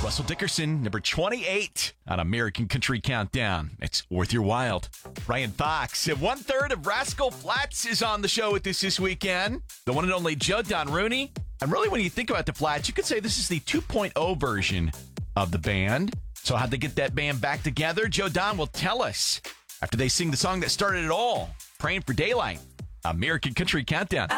Russell Dickerson, number 28 on American Country Countdown. It's worth your while. Ryan Fox, and 1/3 of Rascal Flatts is on the show with us this weekend. The one and only Joe Don Rooney. And really, when you think about the Flatts, you could say this is the 2.0 version of the band. So how'd they get that band back together? Joe Don will tell us after they sing the song that started it all, Praying for Daylight. American Country Countdown.